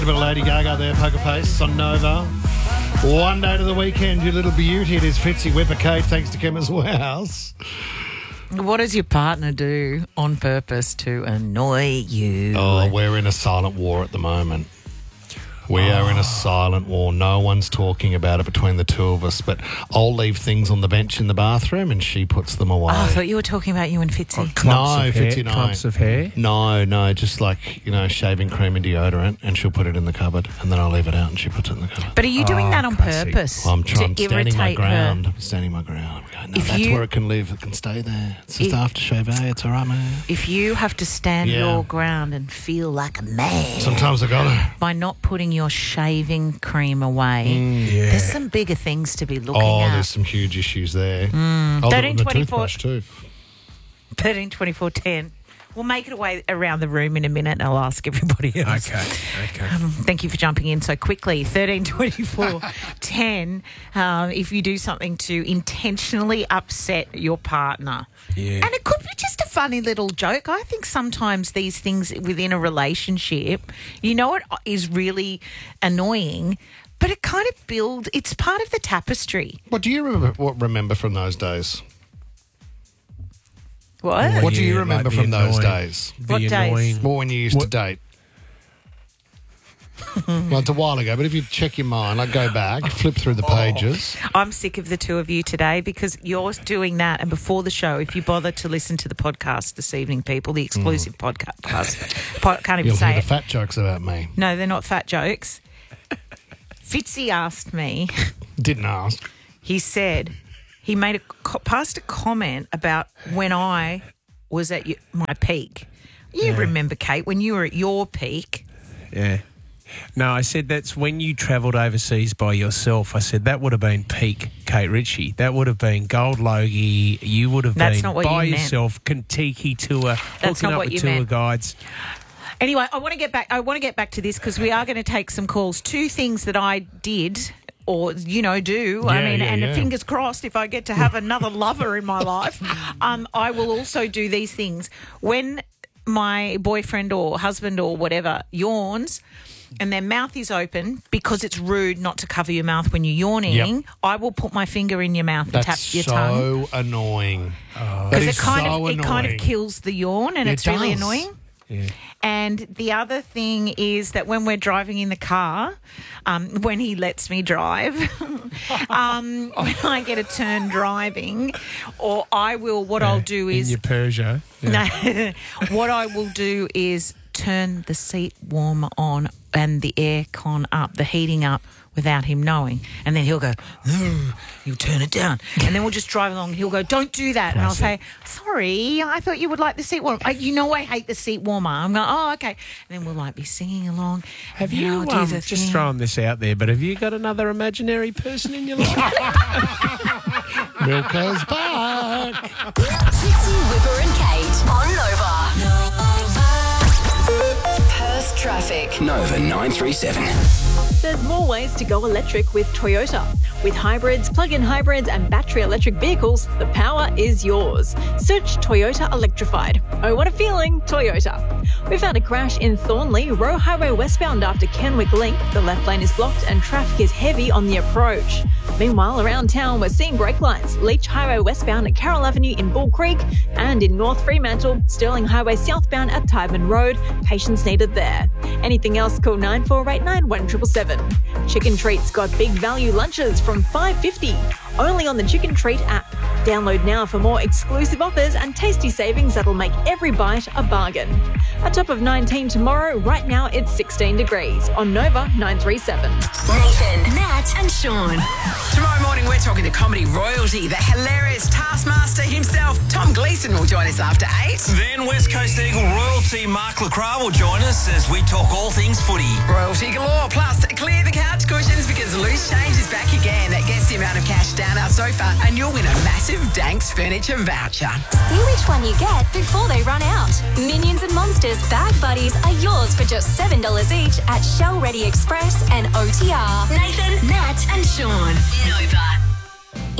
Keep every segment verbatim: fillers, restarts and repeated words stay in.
A bit of Lady Gaga there, Poker Face on Nova. One day to the weekend, you little beauty. It is Fitzy Whipper Kate, thanks to Chemist Warehouse. What does your partner do on purpose to annoy you? Oh, we're in a silent war at the moment. We oh. are in a silent war. No one's talking about it between the two of us, but I'll leave things on the bench in the bathroom and she puts them away. Oh, I thought you were talking about you and Fitzy. Oh, clumps no, of Fitzy, hair, no. Clumps of hair? No, no, just like, you know, shaving cream and deodorant, and she'll put it in the cupboard and then I'll leave it out and she puts it in the cupboard. But are you doing Oh, that on classic. purpose I'm trying, to I'm standing my irritate ground. her? I'm standing my ground. I'm going, no, If that's you- where it can live. It can stay there. It's just If- aftershave. Eh? It's all right, man. If you have to stand Yeah. your ground and feel like a man Sometimes I got to. by not putting your shaving cream away, Yeah. there's some bigger things to be looking Oh, at. there's some huge issues there. Mm. I'll do it thirteen with the twenty-four toothbrush too. thirteen twenty-four ten. We'll make it away around the room in a minute and I'll ask everybody else. Okay, okay. Um, thank you for jumping in so quickly. thirteen twenty-four ten. Um, if you do something to intentionally upset your partner. Yeah. And it could be just a funny little joke. I think sometimes these things within a relationship, you know what is really annoying, but it kind of builds, it's part of the tapestry. What do you remember, what remember from those days? What? What do you Yeah, remember like the from those annoying- days? The What days? annoying. Well, when you used What- to date. Well, it's a while ago, but if you check your mind, like go back, flip through the pages. I'm sick of the two of you today because you're doing that. And before the show, if you bother to listen to the podcast this evening, people, the exclusive podcast, po- can't even You'll say hear the it. fat jokes about me. No, they're not fat jokes. Fitzy asked me, Didn't ask. he said, he made a, co- passed a comment about when I was at y- my peak. You remember, Kate, when you were at your peak. Yeah. No, I said that's when you travelled overseas by yourself. I said that would have been peak Kate Ritchie. That would have been Gold Logie. You would have That's been not what by you meant. yourself, Kentucky tour, hooking not up what with you tour meant. guides. Anyway, I want to get back. I want to get back to this because we are going to take some calls. Two things that I did, or you know, do. I Yeah, mean, yeah, and yeah. fingers crossed, if I get to have another lover in my life, um, I will also do these things when my boyfriend or husband or whatever yawns. And their mouth is open because it's rude not to cover your mouth when you're yawning. Yep. I will put my finger in your mouth and That's tap your so tongue annoying. That because is it kind so of it annoying. kind of kills the yawn and It it's really does. annoying. Yeah. And the other thing is that when we're driving in the car, um, when he lets me drive, um, when I get a turn driving, or I will, what I'll do in is, your Peugeot. Yeah. no, what I will do is turn the seat warmer on and the air con up, the heating up, without him knowing. And then he'll go, "Mm," he'll turn it down. And then we'll just drive along. He'll go, don't do that. And I'll say, sorry, I thought you would like the seat warmer. I, you know I hate the seat warmer. I'm going, oh, okay. And then we'll like be singing along. Have And you, I'll do um, the just thing. throwing this out there, but have you got another imaginary person in your life? Milka's back. Fitzy, Whipper and Kate on Nova. Perth traffic. Nova nine three seven. There's more ways to go electric with Toyota. With hybrids, plug-in hybrids and battery electric vehicles, the power is yours. Search Toyota Electrified. Oh, what a feeling, Toyota. We found a crash in Thornley, Roe Highway westbound after Kenwick Link. The left lane is blocked and traffic is heavy on the approach. Meanwhile, around town, we're seeing brake lights. Leach Highway westbound at Carroll Avenue in Bull Creek and in North Fremantle, Sterling Highway southbound at Tyburn Road. Patience needed there. Anything else, call nine four eight nine, one seven seven seven. Chicken Treats got big value lunches from five dollars fifty, only on the Chicken Treat app. Download now for more exclusive offers and tasty savings that'll make every bite a bargain. A top of nineteen tomorrow. Right now it's sixteen degrees on Nova nine three seven. Nathan, Nat and Sean. Tomorrow morning, we're talking to comedy royalty. The hilarious Taskmaster himself, Tom Gleeson, will join us after eight. Then West Coast Eagle royalty Mark Lacroix will join us as we talk all things footy. Royalty galore. Plus, clear the couch cushions because Loose Change is back again. That gets the amount of cash down our sofa and you'll win a massive Danks furniture voucher. See which one you get before they run out. Minions and Monsters Bag Buddies are yours for just seven dollars each at Shell Ready Express and O T R. Nathan, Nat and Sean. Nova.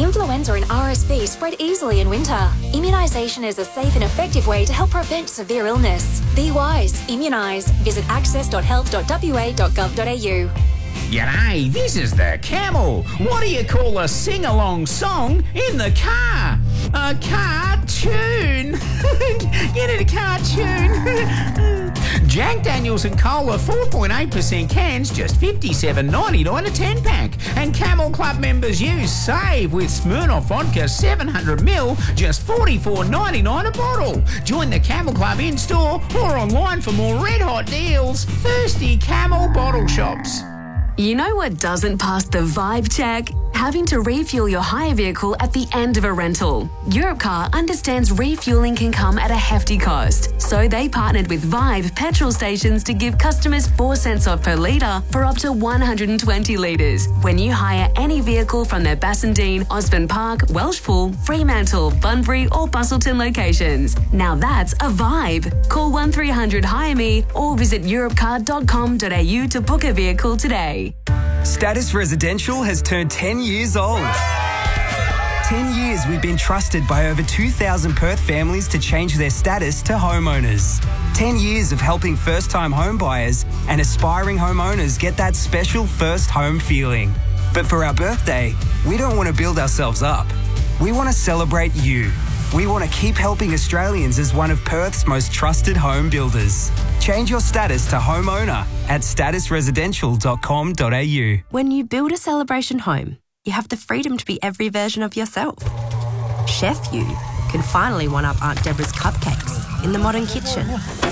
Influenza and R S V spread easily in winter. Immunisation is a safe and effective way to help prevent severe illness. Be wise. Immunise. Visit access dot health dot w a dot gov dot a u. G'day, this is the Camel. What do you call a sing-along song in the car? A cartoon. Get it, a cartoon. Jack Daniels and Cola four point eight percent cans, just fifty-seven ninety-nine a ten pack. And Camel Club members use Save with Smirnoff Vodka seven hundred mil, just forty-four ninety-nine a bottle. Join the Camel Club in-store or online for more red-hot deals. Thirsty Camel bottle shops. You know what doesn't pass the vibe check? Having to refuel your hire vehicle at the end of a rental. Europcar understands refueling can come at a hefty cost, so they partnered with Vibe petrol stations to give customers four cents off per litre for up to one hundred twenty litres when you hire any vehicle from their Bassendean, Osborne Park, Welshpool, Fremantle, Bunbury or Bustleton locations. Now that's a vibe. Call one three hundred hire me or visit europcar dot com dot a u to book a vehicle today. Status Residential has turned ten years old. ten years we've been trusted by over two thousand Perth families to change their status to homeowners. ten years of helping first-time home buyers and aspiring homeowners get that special first home feeling. But for our birthday, we don't want to build ourselves up. We want to celebrate you. We want to keep helping Australians as one of Perth's most trusted home builders. Change your status to homeowner at status residential dot com dot a u. When you build a celebration home, you have the freedom to be every version of yourself. Chef You can finally one-up Aunt Deborah's cupcakes in the modern kitchen.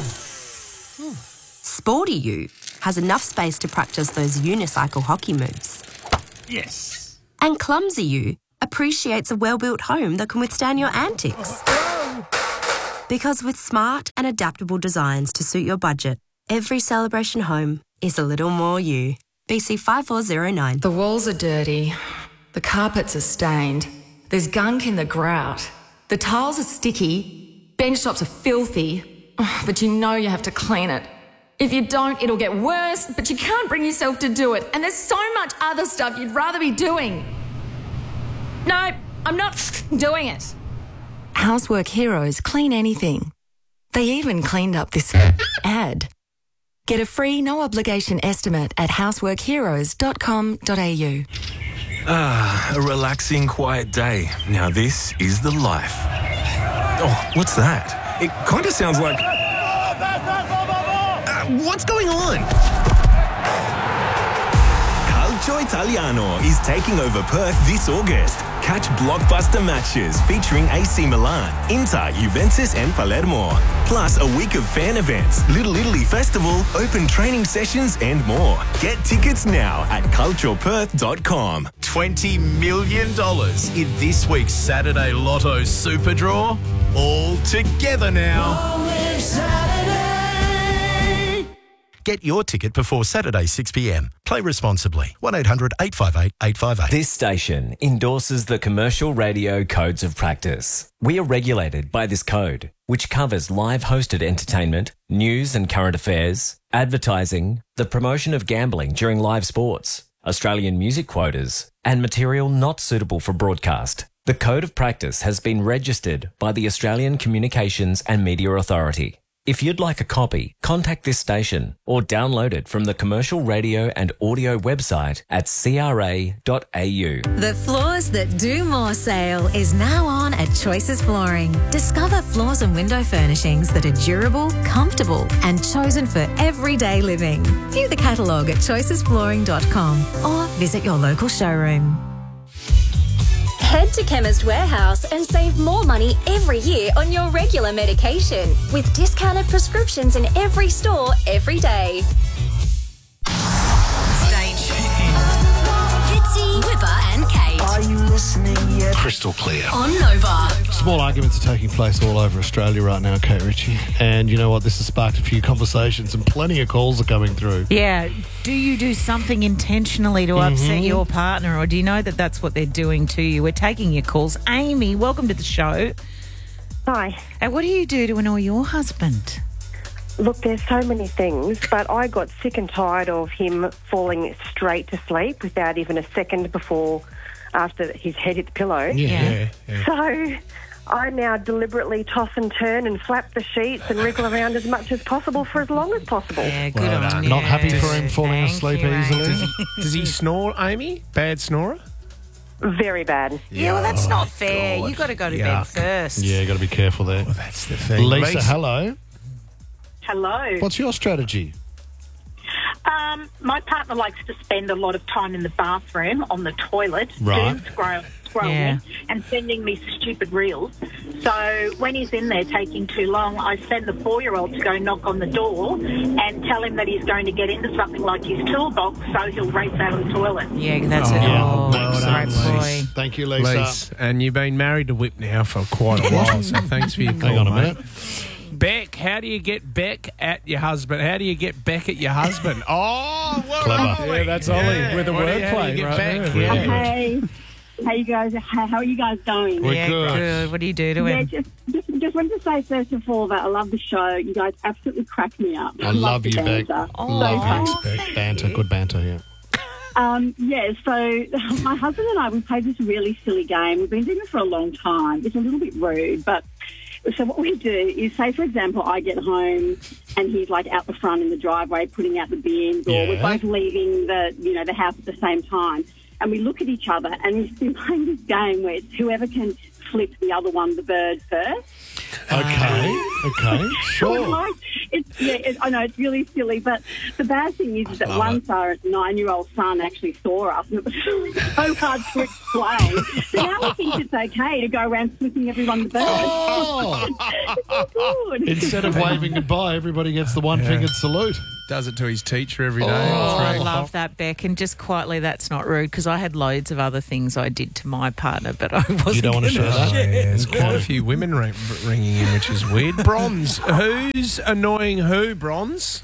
Sporty You has enough space to practice those unicycle hockey moves. Yes. And Clumsy You appreciates a well-built home that can withstand your antics. Because with smart and adaptable designs to suit your budget, every celebration home is a little more you. B C five four zero nine. The walls are dirty. The carpets are stained. There's gunk in the grout. The tiles are sticky. Bench tops are filthy. But you know you have to clean it. If you don't, it'll get worse, but you can't bring yourself to do it. And there's so much other stuff you'd rather be doing. No, I'm not doing it. Housework Heroes clean anything. They even cleaned up this ad. Get a free, no-obligation estimate at housework heroes dot com dot a u. Ah, a relaxing, quiet day. Now this is the life. Oh, what's that? It kind of sounds like... Uh, what's going on? Calcio Italiano is taking over Perth this August. Catch blockbuster matches featuring A C Milan, Inter, Juventus and Palermo. Plus a week of fan events, Little Italy Festival, open training sessions and more. Get tickets now at calcio perth dot com. twenty million dollars in this week's Saturday Lotto Super Draw. All together now. Get your ticket before Saturday six p m. Play responsibly. one eight hundred eight five eight eight five eight. This station endorses the Commercial Radio Codes of Practice. We are regulated by this code, which covers live hosted entertainment, news and current affairs, advertising, the promotion of gambling during live sports, Australian music quotas, and material not suitable for broadcast. The Code of Practice has been registered by the Australian Communications and Media Authority. If you'd like a copy, contact this station or download it from the Commercial Radio and Audio website at c r a dot a u. The Floors That Do More sale is now on at Choices Flooring. Discover floors and window furnishings that are durable, comfortable and chosen for everyday living. View the catalogue at choices flooring dot com or visit your local showroom. Head to Chemist Warehouse and save more money every year on your regular medication with discounted prescriptions in every store every day. Stay tuned. Fitzy, Whipper and Kate. Are you listening yet? Crystal clear. On Nova. Small arguments are taking place all over Australia right now, Kate Ritchie. And you know what? This has sparked a few conversations and plenty of calls are coming through. Yeah. Do you do something intentionally to Mm-hmm. upset your partner, or do you know that that's what they're doing to you? We're taking your calls. Amy, welcome to the show. Hi. And what do you do to annoy your husband? Look, there's so many things, but I got sick and tired of him falling straight to sleep without even a second before after his head hit the pillow. Yeah. yeah. So I now deliberately toss and turn and flap the sheets and wriggle around as much as possible for as long as possible. Yeah, good Well on done. you. Not happy for him falling Thank asleep you, easily. Amy. Does he snore, Amy? Bad snorer? Very bad. Yeah, well, that's Oh, not fair. God. you got to go to Yuck. bed first. Yeah, got to be careful there. Well, that's the thing. Lisa, hello. Hello. What's your strategy? Um, my partner likes to spend a lot of time in the bathroom on the toilet, Right. doom scroll, scrolling, Yeah. and sending me stupid reels. So when he's in there taking too long, I send the four-year-old to go knock on the door and tell him that he's going to get into something like his toolbox, so he'll race out of the toilet. Yeah, that's Oh, it. yeah. Oh, Well done, great boy. Lise. Thank you, Lisa. Lise, and you've been married to Whip now for quite a while, so thanks for your call, Hang on a mate. minute. Beck, how do you get Beck at your husband? How do you get Beck at your husband? Oh, well, Clever. Ollie. Yeah, that's Ollie with the What do you- how do you wordplay get right Beck? there. Yeah. Hey, how you guys? How are you guys going? We're yeah, good. What do you do to Yeah, him? just, just just wanted to say first of all that I love the show. You guys absolutely crack me up. I love the you, Beck. banter. Love So, you, Beck. Banter, good banter, yeah. Um, yeah, so my husband and I, we played this really silly game. We've been doing it for a long time. It's a little bit rude, but so what we do is, say, for example, I get home and he's like out the front in the driveway putting out the bins, or Yeah. we're both leaving the, you know, the house at the same time. And we look at each other and we've been playing this game where it's whoever can flip the other one the bird first. Okay, okay, sure. It's, yeah, it, I know it's really silly, but the bad thing is, is that love once our nine-year-old son actually saw us, and it was so hard to explain. So now he thinks it's okay to go around flipping everyone the bird. Oh. It's so good. Instead of waving goodbye, everybody gets the one-fingered salute. Does it to his teacher every day. Oh, I Three love that, Beck. And just quietly, that's not rude, because I had loads of other things I did to my partner, but I wasn't You don't want to gonna share that? Oh, yeah, there's quite a few women ring, ringing in, which is weird. Bronze, who's annoying who, Bronze?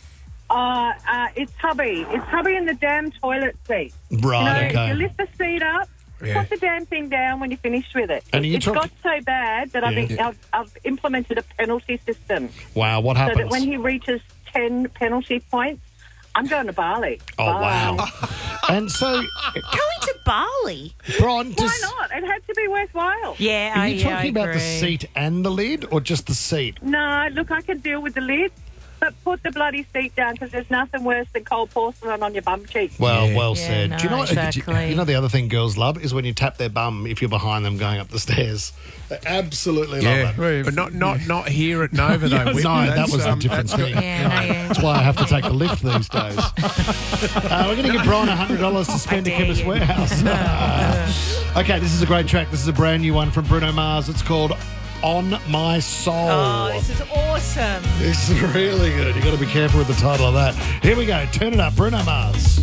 Uh, uh, it's hubby. It's hubby in the damn toilet seat. Right, you know, okay. You lift the seat up, Yeah. put the damn thing down when you're finished with it. And are you it's talk- got so bad that I've, Yeah. I've, I've implemented a penalty system. Wow, what So happens? that when he reaches ten penalty points, I'm going to Bali. Oh, Bye. wow. And so, Going to Bali? Bron, Why does, not? It had to be worthwhile. Yeah, are I, you yeah, I talking about the agree. seat and the lid, or just the seat? No, look, I can deal with the lid, but put the bloody seat down, because there's nothing worse than cold porcelain on your bum cheek. Well, Yeah. well Yeah, said. no, do you know what? exactly. You know the other thing girls love is when you tap their bum if you're behind them going up the stairs. They absolutely love it. but not not not here at Nova though. No, Whip. that That's, was a um, different that's- thing. Yeah, no, yeah. That's why I have to take a lift these days. uh, we're going to give Brian one hundred dollars to spend at dare Chemist you. Warehouse. Okay, this is a great track. This is a brand new one from Bruno Mars. It's called On My Soul. Oh, this is awesome. This is really good. You've got to be careful with the title of that. Here we go. Turn it up, Bruno Mars.